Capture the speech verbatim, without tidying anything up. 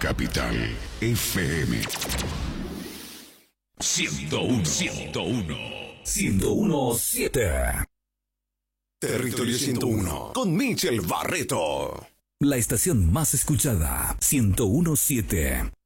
Capital F M. ciento uno, ciento uno, ciento uno siete. Territorio ciento uno con Michel Barreto. La estación más escuchada, ciento uno siete.